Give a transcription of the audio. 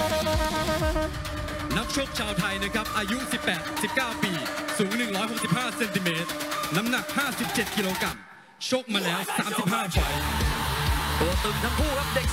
นักชกชาวไทยนะครับอายุ 18-19 ปี สูง 165 เซนติเมตร น้ำหนัก 57 กิโลกรัม ชกมาแล้ว 35 ไฟท์ตัวตึงทั้งคู่ครับเด็ก